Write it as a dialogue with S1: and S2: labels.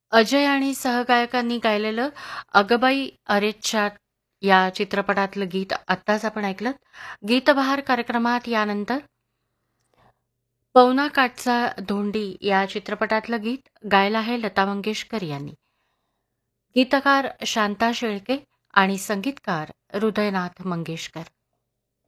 S1: अजय आणि सहगायकांनी गायलेलं "अगबाई अरेच्चा" या चित्रपटातलं गीत आत्ताच आपण ऐकलंत. गीतबहार कार्यक्रमात यानंतर "पवना काठचा धोंडी" या चित्रपटातलं गीत गायलं आहे लता मंगेशकर यांनी. गीतकार शांता शेळके आणि संगीतकार हृदयनाथ मंगेशकर.